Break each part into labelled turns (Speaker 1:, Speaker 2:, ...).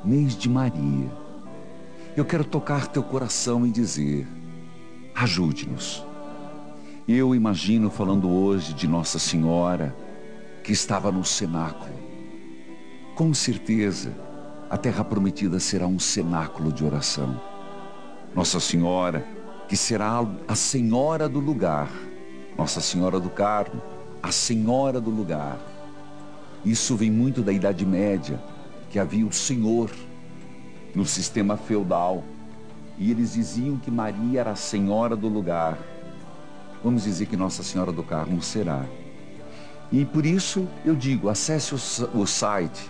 Speaker 1: mês de Maria. Eu quero tocar teu coração e dizer: ajude-nos. Eu imagino falando hoje de Nossa Senhora que estava no cenáculo. Com certeza, a Terra Prometida será um cenáculo de oração. Nossa Senhora, que será a Senhora do lugar. Nossa Senhora do Carmo, a Senhora do lugar. Isso vem muito da Idade Média, que havia o Senhor no sistema feudal. E eles diziam que Maria era a Senhora do lugar. Vamos dizer que Nossa Senhora do Carmo será. E por isso eu digo, acesse o site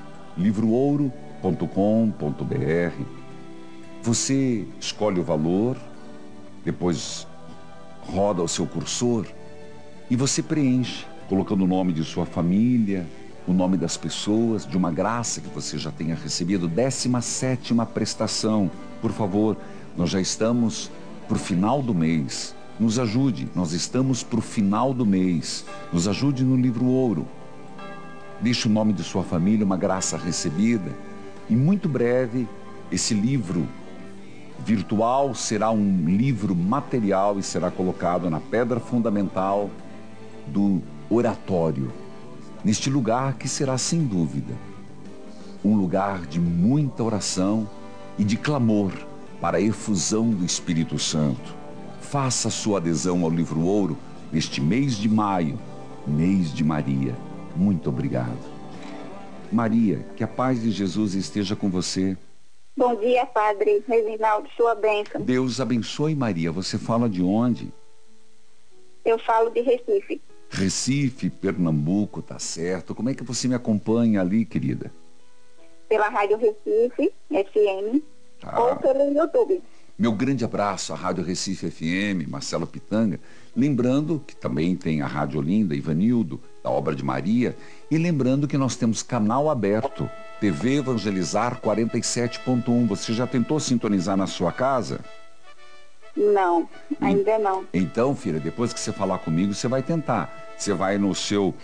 Speaker 1: livroouro.com.br. Você escolhe o valor, depois roda o seu cursor e você preenche, colocando o nome de sua família, o nome das pessoas, de uma graça que você já tenha recebido, 17ª prestação. Por favor, nós já estamos para o final do mês. Nos ajude, nós estamos para o final do mês. Nos ajude no Livro Ouro. Deixe o nome de sua família, uma graça recebida. E muito breve, esse livro virtual será um livro material e será colocado na pedra fundamental do oratório. Neste lugar que será, sem dúvida, um lugar de muita oração e de clamor para a efusão do Espírito Santo. Faça sua adesão ao Livro Ouro neste mês de maio, mês de Maria. Muito obrigado. Maria, que a paz de Jesus esteja com você.
Speaker 2: Bom dia, Padre Reginaldo, sua bênção.
Speaker 1: Deus abençoe, Maria. Você fala de onde?
Speaker 2: Eu falo de Recife.
Speaker 1: Recife, Pernambuco, tá certo. Como é que você me acompanha ali, querida?
Speaker 2: Pela Rádio Recife, FM, ou pelo YouTube.
Speaker 1: Meu grande abraço à Rádio Recife FM, Marcelo Pitanga. Lembrando que também tem a Rádio Olinda, Ivanildo, da Obra de Maria. E lembrando que nós temos canal aberto, TV Evangelizar 47.1. Você já tentou sintonizar na sua casa?
Speaker 2: Não, ainda não.
Speaker 1: Então, filha, depois que você falar comigo, você vai tentar. Você vai no seu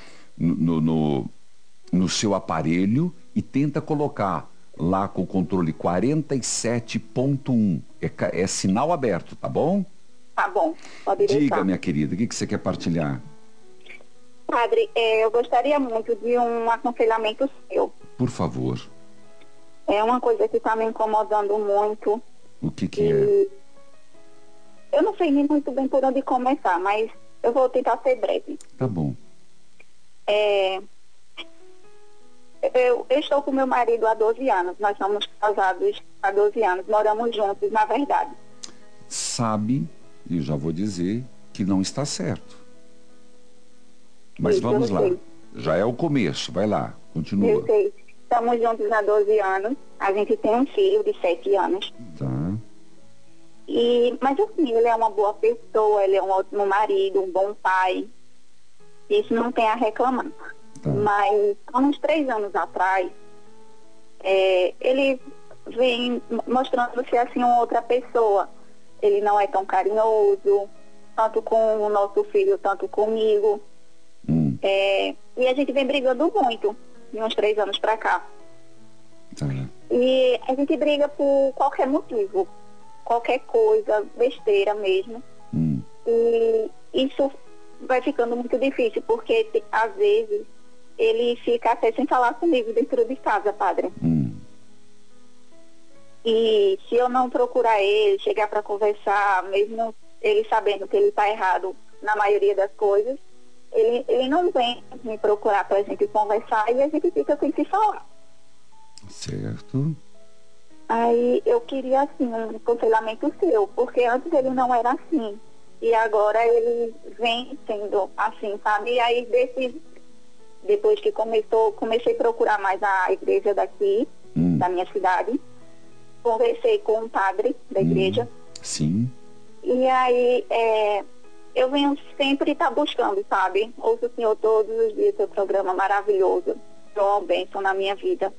Speaker 1: aparelho e tenta colocar lá com o controle 47.1. É sinal aberto, tá bom?
Speaker 2: Tá bom, pode deixar.
Speaker 1: Diga, minha querida, o que você quer partilhar?
Speaker 2: Padre, eu gostaria muito de um aconselhamento seu.
Speaker 1: Por favor.
Speaker 2: É uma coisa que está me incomodando muito.
Speaker 1: O que é?
Speaker 2: Eu não sei nem muito bem por onde começar, mas eu vou tentar ser breve.
Speaker 1: Tá bom.
Speaker 2: Eu estou com meu marido há 12 anos. Nós somos casados há 12 anos. Moramos juntos, na verdade.
Speaker 1: Sabe, e já vou dizer, que não está certo. Mas
Speaker 2: Isso,
Speaker 1: vamos lá.
Speaker 2: sei.
Speaker 1: Já é o começo. Vai lá. Continua.
Speaker 2: Eu sei. Estamos juntos há 12 anos. A gente tem um filho de 7 anos.
Speaker 1: Tá.
Speaker 2: Mas assim, ele é uma boa pessoa, ele é um ótimo marido, um bom pai. Isso não tem a reclamar.
Speaker 1: Tá.
Speaker 2: Mas há uns 3 anos atrás, ele vem mostrando-se assim uma outra pessoa. Ele não é tão carinhoso, tanto com o nosso filho, tanto comigo. E a gente vem brigando muito, de uns 3 anos pra cá.
Speaker 1: Tá.
Speaker 2: E a gente briga por qualquer motivo, qualquer coisa, besteira mesmo. E isso vai ficando muito difícil, porque às vezes ele fica até sem falar comigo dentro de casa, padre. E se eu não procurar ele, chegar para conversar, mesmo ele sabendo que ele está errado na maioria das coisas, ele não vem me procurar para a gente conversar e a gente fica sem se falar.
Speaker 1: Certo.
Speaker 2: Aí eu queria, assim, um aconselhamento seu, porque antes ele não era assim. E agora ele vem sendo assim, sabe? E aí, depois que comecei a procurar mais a igreja daqui, da minha cidade, conversei com um padre da igreja.
Speaker 1: Sim.
Speaker 2: E aí, eu venho sempre estar buscando, sabe? Ouço o senhor todos os dias, seu programa maravilhoso. É uma bênção na minha vida.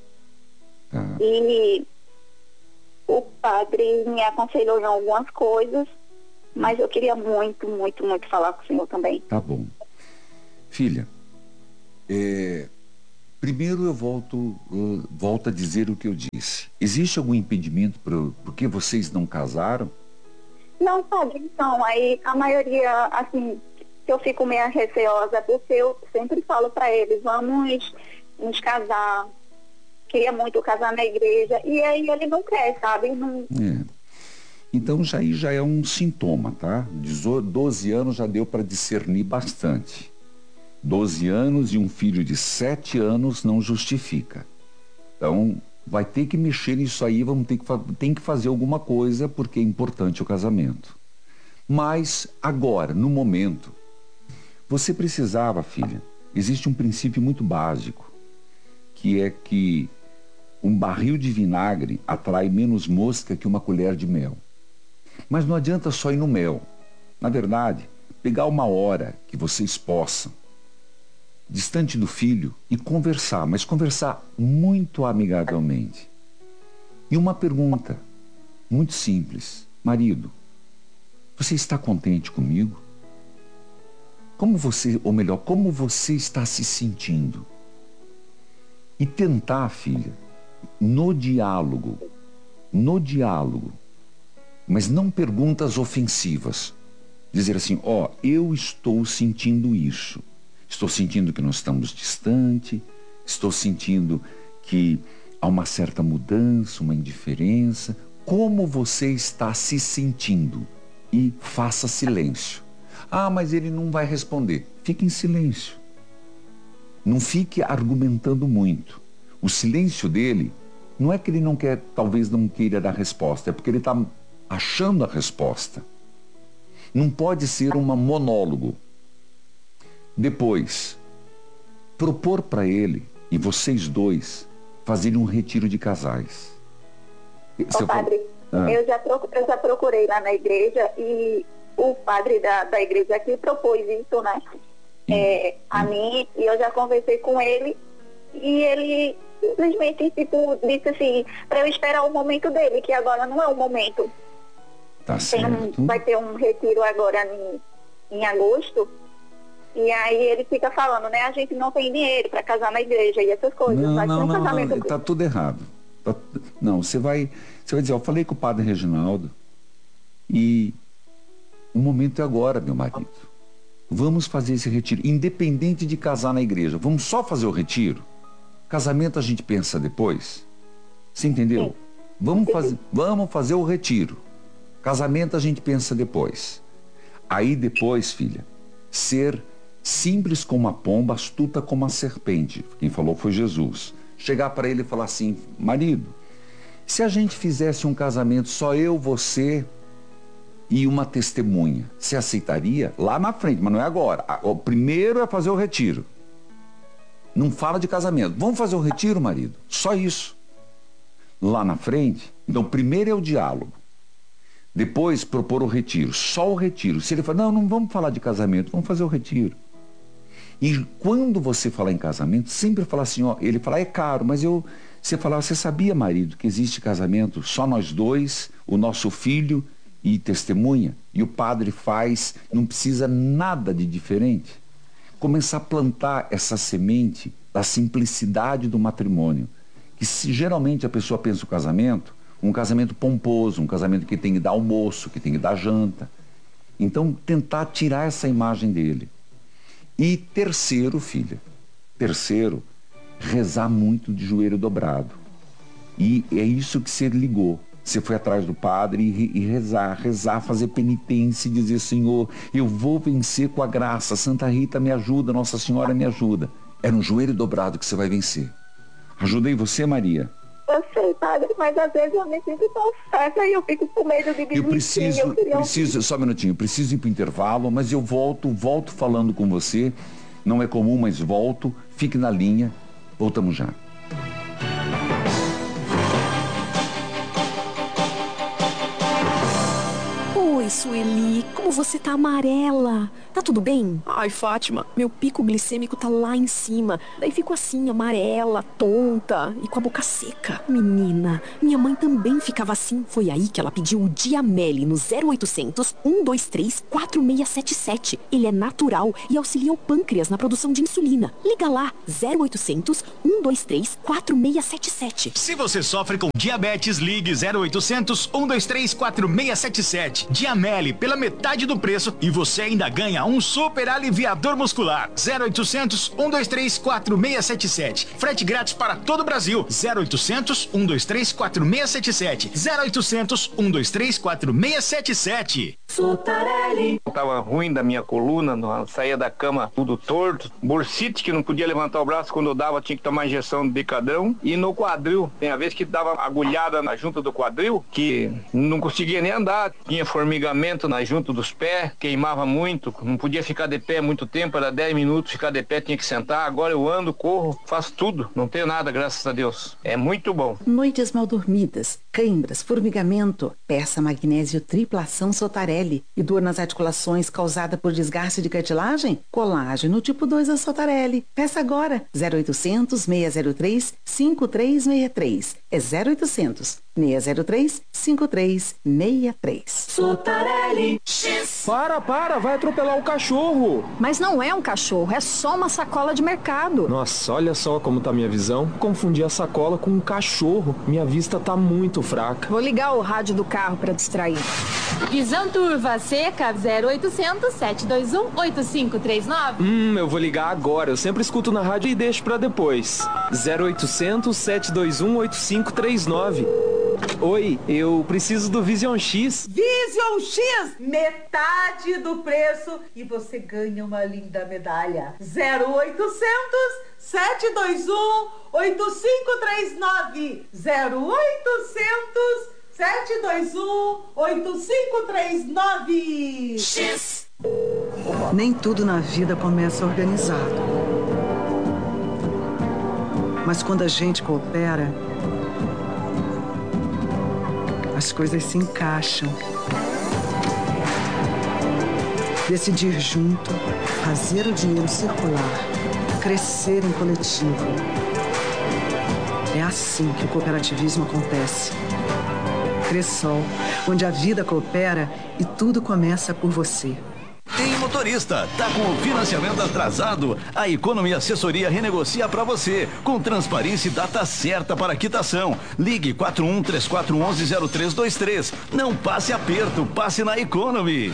Speaker 2: E o padre me aconselhou em algumas coisas, mas eu queria muito, muito, muito falar com o senhor também.
Speaker 1: Tá bom. Filha, Primeiro eu volto a dizer o que eu disse. Existe algum impedimento por que vocês não casaram?
Speaker 2: Não, padre, então, aí a maioria, assim, que eu fico meio receosa, porque eu sempre falo para eles, vamos nos casar, queria muito casar na igreja, e aí ele não quer, sabe? Não...
Speaker 1: É. Então já é um sintoma, tá? 12 anos já deu para discernir bastante. 12 anos e um filho de 7 anos não justifica. Então, vai ter que mexer nisso aí, tem que fazer alguma coisa, porque é importante o casamento. Mas, agora, no momento, você precisava, filha, existe um princípio muito básico, que é que um barril de vinagre atrai menos mosca que uma colher de mel. Mas não adianta só ir no mel. Na verdade, pegar uma hora que vocês possam, distante do filho, e conversar, mas conversar muito amigavelmente. E uma pergunta muito simples: marido, você está contente comigo? Como você está se sentindo? E tentar, filha, no diálogo, mas não perguntas ofensivas. Dizer assim, eu estou sentindo isso. Estou sentindo que nós estamos distantes, estou sentindo que há uma certa mudança, uma indiferença. Como você está se sentindo? E faça silêncio. Mas ele não vai responder. Fique em silêncio. Não fique argumentando muito. O silêncio dele não é que ele talvez não queira dar resposta, é porque ele está achando a resposta. Não pode ser um monólogo. Depois, propor para ele e vocês dois fazerem um retiro de casais.
Speaker 2: Padre, eu já procurei lá na igreja e o padre da igreja aqui propôs isso, né? A mim, e eu já conversei com ele e ele simplesmente disse assim, para eu esperar o momento dele, que agora não é o momento.
Speaker 1: Tá certo.
Speaker 2: Vai ter um retiro agora em agosto. E aí ele fica falando, né? A gente não tem dinheiro para casar na igreja e essas coisas.
Speaker 1: Não, tá tudo errado. Não, você vai dizer, eu falei com o padre Reginaldo e o momento é agora, meu marido. Vamos fazer esse retiro, independente de casar na igreja. Vamos só fazer o retiro? Casamento a gente pensa depois. Você entendeu?
Speaker 2: Sim.
Speaker 1: Vamos fazer o retiro. Casamento a gente pensa depois. Aí depois, filha, ser simples como a pomba, astuta como a serpente. Quem falou foi Jesus. Chegar para ele e falar assim, marido, se a gente fizesse um casamento só eu, você e uma testemunha, você aceitaria? Lá na frente, mas não é agora. O primeiro é fazer o retiro. Não fala de casamento. Vamos fazer o retiro, marido? Só isso. Lá na frente, então primeiro é o diálogo. Depois propor o retiro, só o retiro. Se ele falar, não vamos falar de casamento, vamos fazer o retiro. E quando você falar em casamento, sempre falar assim, ele falar, é caro, mas você falar, você sabia, marido, que existe casamento só nós dois, o nosso filho e testemunha, e o padre faz, não precisa nada de diferente. Começar a plantar essa semente da simplicidade do matrimônio, que geralmente a pessoa pensa o casamento, um casamento pomposo, um casamento que tem que dar almoço, que tem que dar janta. Então, tentar tirar essa imagem dele. E terceiro, filha, rezar muito de joelho dobrado. E é isso que você ligou. Você foi atrás do padre e rezar, fazer penitência e dizer, Senhor, eu vou vencer com a graça, Santa Rita me ajuda, Nossa Senhora me ajuda. É no joelho dobrado que você vai vencer. Ajudei você, Maria?
Speaker 2: Eu sei, padre, mas às vezes eu me sinto tão fraca e eu fico com medo de desistir.
Speaker 1: Eu preciso, só um minutinho, preciso ir para o intervalo, mas eu volto falando com você. Não é comum, mas volto. Fique na linha. Voltamos já.
Speaker 3: Oi, Sueli, como você tá amarela? Tá tudo bem?
Speaker 4: Ai, Fátima, meu pico glicêmico tá lá em cima. Daí fico assim, amarela, tonta e com a boca seca.
Speaker 3: Menina, minha mãe também ficava assim. Foi aí que ela pediu o Diameli no 0800 123 4677. Ele é natural e auxilia o pâncreas na produção de insulina. Liga lá, 0800 123 4677.
Speaker 5: Se você sofre com diabetes, ligue 0800 123 4677. Diameli pela metade do preço e você ainda ganha um super aliviador muscular. 0800 123 4677. Frete grátis para todo o Brasil. 0800 123 4677. 0800 123 4677.
Speaker 6: Sotarelli. Tava ruim da minha coluna, saía da cama tudo torto. Bursite, que não podia levantar o braço quando eu dava, tinha que tomar injeção de Decadrão. E no quadril, tem a vez que dava agulhada na junta do quadril, que não conseguia nem andar. Tinha formigamento na junta dos pés, queimava muito, não podia ficar de pé muito tempo, era 10 minutos, ficar de pé tinha que sentar. Agora eu ando, corro, faço tudo, não tenho nada, graças a Deus. É muito bom.
Speaker 7: Noites mal dormidas, câimbras, formigamento, peça magnésio tripla ação Sotarelli. E dor nas articulações causada por desgaste de cartilagem? Colágeno tipo 2 da Sotarelli. Peça agora, 0800 603 5363. É 0800 603 5363.
Speaker 3: Sotarelli.
Speaker 8: Para, vai atropelar o cachorro.
Speaker 9: Mas não é um cachorro, é só uma sacola de mercado.
Speaker 8: Nossa, olha só como tá minha visão. Confundi a sacola com um cachorro. Minha vista tá muito fraca.
Speaker 9: Vou ligar o rádio do carro para distrair.
Speaker 10: Visão Turva Seca 0800 721 8539.
Speaker 8: Eu vou ligar agora. Eu sempre escuto na rádio e deixo pra depois. 0800 721 8539. Oi, eu preciso do Vision X.
Speaker 11: Vision X, metade do preço e você ganha uma linda medalha. 0800 721 8539. 0800 721 8539.
Speaker 3: X.
Speaker 12: Nem tudo na vida começa organizado. Mas quando a gente coopera, as coisas se encaixam. Decidir junto, fazer o dinheiro circular, crescer em coletivo. É assim que o cooperativismo acontece. Cressol, onde a vida coopera e tudo começa por você.
Speaker 13: Tem motorista, tá com o financiamento atrasado? A Economy Assessoria renegocia para você, com transparência e data certa para quitação. Ligue 4134110323. Não passe aperto, passe na Economy.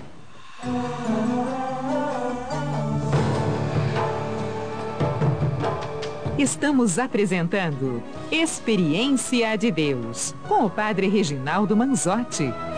Speaker 14: Estamos apresentando Experiência de Deus, com o Padre Reginaldo Manzotti.